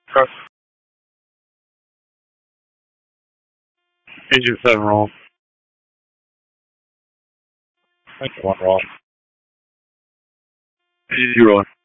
Okay. Agent 7 roll. I think one roll. Agent 2 rolling.